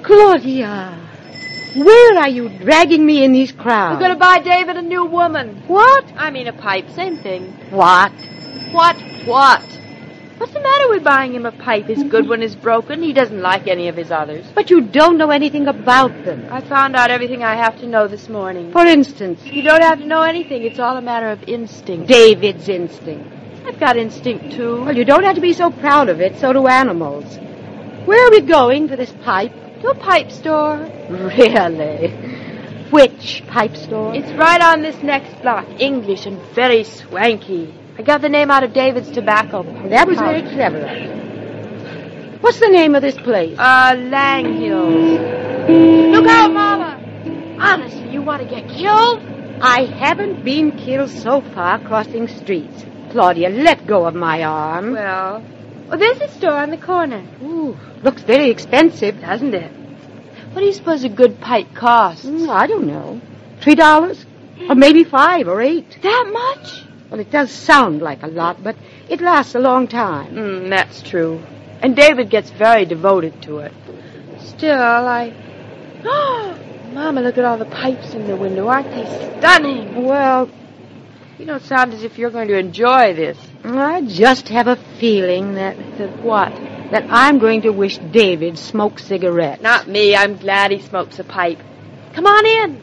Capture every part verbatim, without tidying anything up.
Claudia, where are you dragging me in these crowds? We're going to buy David a new woman. What? I mean a pipe, same thing. What? What? What? What's the matter with buying him a pipe? His good one is broken. He doesn't like any of his others. But you don't know anything about them. I found out everything I have to know this morning. For instance? You don't have to know anything. It's all a matter of instinct. David's instinct. I've got instinct, too. Well, you don't have to be so proud of it. So do animals. Where are we going for this pipe? To a pipe store. Really? Which pipe store? It's right on this next block. English and very swanky. I got the name out of David's tobacco. That was very clever. What's the name of this place? Uh, Lang Hills. Look out, Mama! Honestly, you want to get killed? I haven't been killed so far crossing streets. Claudia, let go of my arm. Well, well, there's a store on the corner. Ooh, looks very expensive. Doesn't it? What do you suppose a good pipe costs? Mm, I don't know. Three dollars? Or maybe five or eight. That much? Well, it does sound like a lot, but it lasts a long time. Mm, that's true. And David gets very devoted to it. Still, I... Oh, Mama, look at all the pipes in the window. Aren't they stunning? Well, you don't sound as if you're going to enjoy this. I just have a feeling that... That what? That I'm going to wish David smoked cigarettes. Not me. I'm glad he smokes a pipe. Come on in.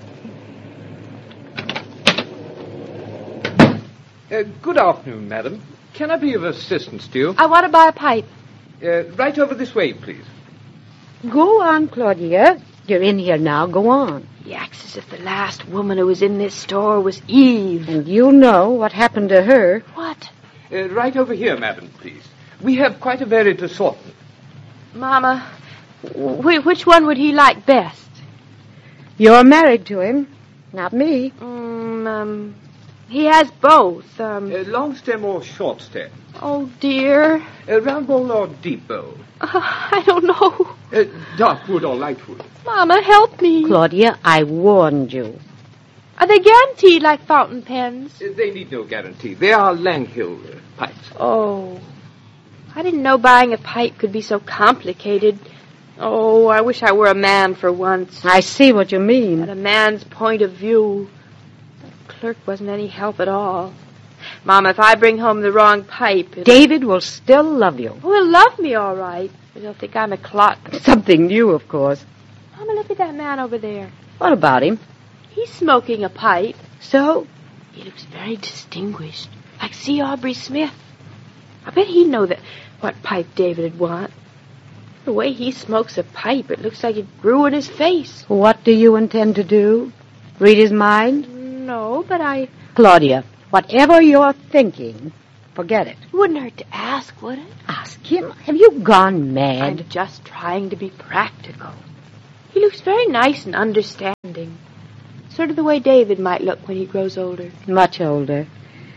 Uh, good afternoon, madam. Can I be of assistance to you? I want to buy a pipe. Uh, right over this way, please. Go on, Claudia. You're in here now. Go on. He acts as if the last woman who was in this store was Eve. And you know what happened to her. What? Uh, right over here, madam, please. We have quite a varied assortment. Mama, wh- which one would he like best? You're married to him, not me. Mm, um, he has both. Um, Uh, long stem or short stem? oh, dear. Uh, round bowl or deep bowl? Uh, I don't know. Uh, dark wood or light wood? Mama, help me. Claudia, I warned you. Are they guaranteed like fountain pens? Uh, they need no guarantee. They are Lang Hill uh, pipes. Oh. I didn't know buying a pipe could be so complicated. Oh, I wish I were a man for once. I see what you mean. At a man's point of view. The clerk wasn't any help at all. Mama, if I bring home the wrong pipe... It'll... David will still love you. Oh, he'll love me all right. But he'll think I'm a clot. Something new, of course. Mama, look at that man over there. What about him? He's smoking a pipe. So? He looks very distinguished. Like C. Aubrey Smith. I bet he'd know that what pipe David'd want. The way he smokes a pipe, it looks like it grew in his face. What do you intend to do? Read his mind? No, but I... Claudia, whatever you're thinking, forget it. It wouldn't hurt to ask, would it? Ask him? Have you gone mad? I'm just trying to be practical. He looks very nice and understanding. Sort of the way David might look when he grows older. Much older.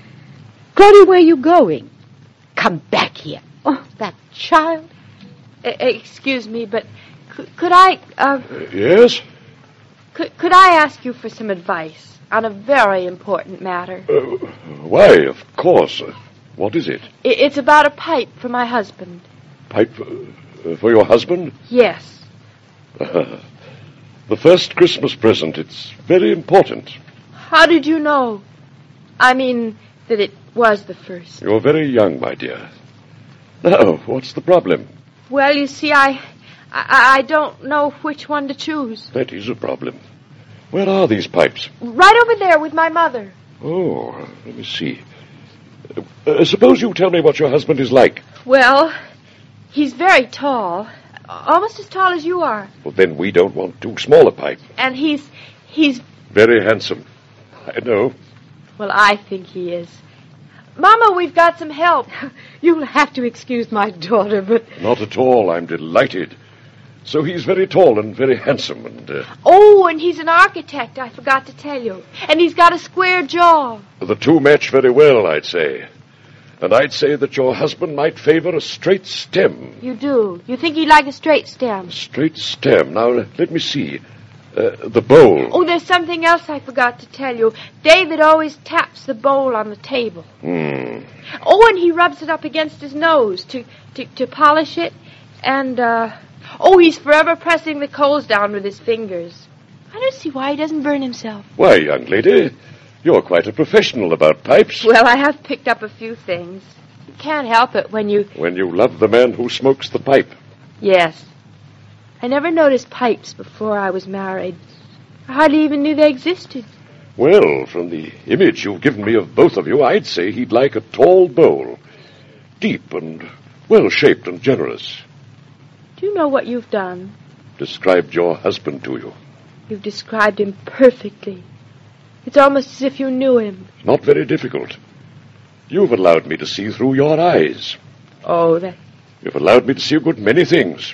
Claudia, where are you going? Come back here. Oh, that child. Uh, excuse me, but could, could I... Uh, yes? Could, could I ask you for some advice on a very important matter? Uh, why, of course. Uh, what is it? It, it's about a pipe for my husband. Pipe uh, for your husband? Yes. Uh, the first Christmas present. It's very important. How did you know? I mean, that it was the first. You're very young, my dear. Now, what's the problem? Well, you see, I, I, I don't know which one to choose. That is a problem. Where are these pipes? Right over there with my mother. Oh, let me see. Uh, uh, suppose you tell me what your husband is like. Well, he's very tall. Almost as tall as you are. Well, then we don't want too small a pipe. And he's, he's... Very handsome. I know. Well, I think he is. Mama, we've got some help. You'll have to excuse my daughter, but... Not at all. I'm delighted. So he's very tall and very handsome and... Uh, oh, and he's an architect, I forgot to tell you. And he's got a square jaw. The two match very well, I'd say. And I'd say that your husband might favor a straight stem. You do? You think he'd like a straight stem? A straight stem. Now, let me see. Uh, the bowl. Oh, there's something else I forgot to tell you. David always taps the bowl on the table. Hmm. Oh, and he rubs it up against his nose to, to, to polish it. And, uh... Oh, he's forever pressing the coals down with his fingers. I don't see why he doesn't burn himself. Why, young lady, you're quite a professional about pipes. Well, I have picked up a few things. You can't help it when you... When you love the man who smokes the pipe. Yes. I never noticed pipes before I was married. I hardly even knew they existed. Well, from the image you've given me of both of you, I'd say he'd like a tall bowl. Deep and well-shaped and generous. Do you know what you've done? Described your husband to you. You've described him perfectly. It's almost as if you knew him. Not very difficult. You've allowed me to see through your eyes. Oh, that... You've allowed me to see a good many things.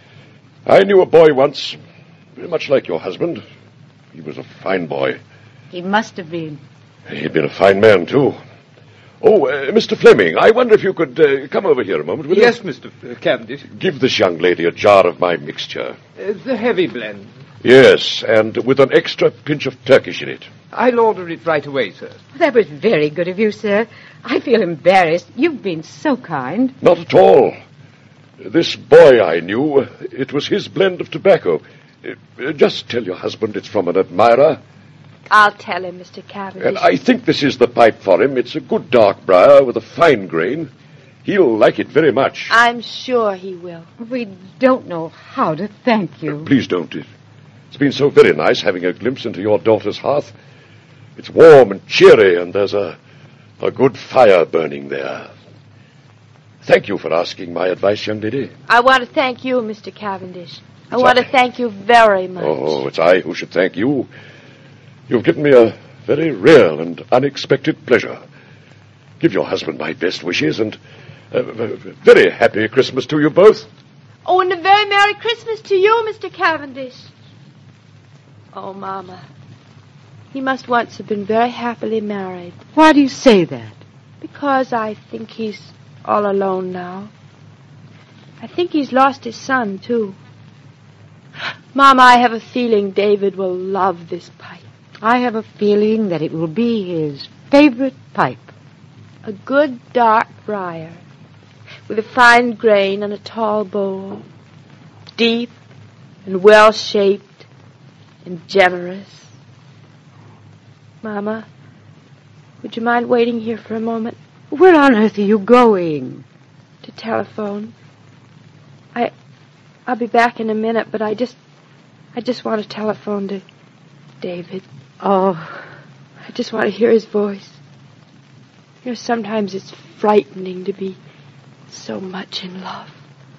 I knew a boy once, very much like your husband. He was a fine boy. He must have been. He'd been a fine man, too. Oh, uh, Mister Fleming, I wonder if you could uh, come over here a moment, will Yes, you? Mister Cavendish. Give this young lady a jar of my mixture. Uh, the heavy blend. Yes, and with an extra pinch of Turkish in it. I'll order it right away, sir. That was very good of you, sir. I feel embarrassed. You've been so kind. Not at all. This boy I knew, uh, it was his blend of tobacco. Uh, just tell your husband it's from an admirer. I'll tell him, Mister Cavendish. And I think this is the pipe for him. It's a good dark briar with a fine grain. He'll like it very much. I'm sure he will. We don't know how to thank you. Uh, please don't. It, it's been so very nice having a glimpse into your daughter's hearth. It's warm and cheery, and there's a, a good fire burning there. Thank you for asking my advice, young lady. I want to thank you, Mister Cavendish. I It's want I. to thank you very much. Oh, it's I who should thank you. You've given me a very real and unexpected pleasure. Give your husband my best wishes, and a very happy Christmas to you both. Oh, and a very Merry Christmas to you, Mister Cavendish. Oh, Mama. He must once have been very happily married. Why do you say that? Because I think he's all alone now. I think he's lost his son, too. Mama, I have a feeling David will love this pipe. I have a feeling that it will be his favorite pipe. A good dark briar, with a fine grain and a tall bowl, deep and well-shaped and generous. Mama, would you mind waiting here for a moment? Where on earth are you going? To telephone. I, I'll be back in a minute, but I just, I just want to telephone to David. Oh, I just want to hear his voice. You know, sometimes it's frightening to be so much in love.